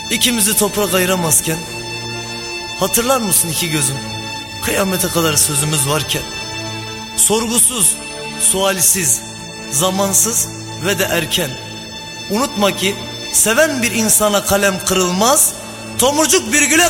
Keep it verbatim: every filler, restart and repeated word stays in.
İkimizi toprak ayıramazken, hatırlar mısın iki gözüm, kıyamete kadar sözümüz varken? Sorgusuz, sualsiz, zamansız ve de erken. Unutma ki seven bir insana kalem kırılmaz, tomurcuk bir güle